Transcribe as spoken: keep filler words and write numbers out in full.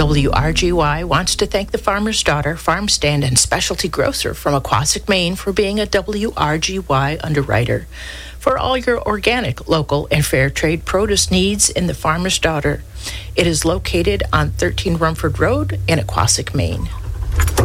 W R G Y wants to thank the Farmer's Daughter Farm Stand and Specialty Grocer from Aquasic, Maine for being a W R G Y underwriter. For all your organic, local, and fair trade produce needs in the Farmer's Daughter. It is located on thirteen Rumford Road in Aquasic, Maine.